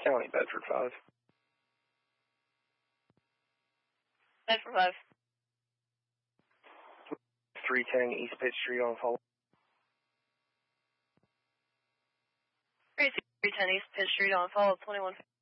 County, Bedford 5. Bedford 5. 310 East Pitt Street on follow. 310 East Pitt Street on follow 21.